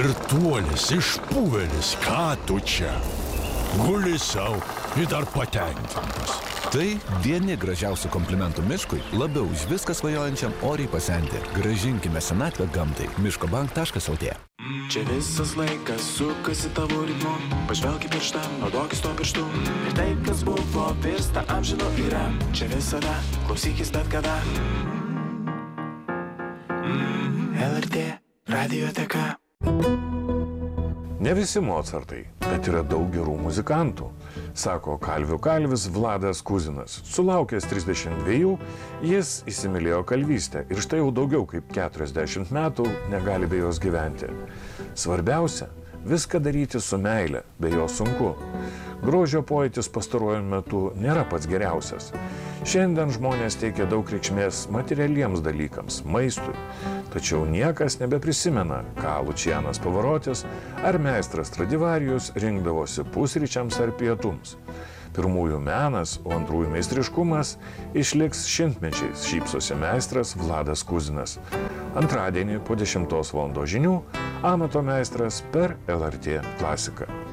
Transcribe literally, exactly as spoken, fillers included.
Girtuolis, išpūvelis, ką tu čia? Guli sau ir dar patenkintas. Tai vieni gražiausių komplimentų miškui, labiau už viską svajojančiam oriai pasenti. Grąžinkime senatvę gamtai. miškobank taškas lt. Čia visas laikas sukasi tavo ritmu. Pažvelk į pirštą, naudokis to pirštu. Ir tai, kas buvo, virsta amžino yra. Čia visada, klausykis bet kada. L R T radioteka. Ne visi Mocartai, bet yra daug gerų muzikantų, sako kalvių kalvis Vladas Kuzinas. Sulaukęs trisdešimt dviejų, jis įsimylėjo kalvystę ir štai jau daugiau kaip keturiasdešimt metų negali be jos gyventi. Svarbiausia – viską daryti su meile, be jo sunku. Grožio pojūtis pastaruoju metu nėra pats geriausias. Šiandien žmonės teikia daug reikšmės materialiems dalykams, maistui. Tačiau niekas nebeprisimena, ką Lučianas Pavarotis ar meistras Stradivarijus rinkdavosi pusryčiams ar pietums. Pirmųjų menas, o antrųjų meistriškumas išliks šimtmečiais, šypsosi meistras Vladas Kuzinas. Antradienį po dešimtos valandos žinių amato meistras per L R T klasiką.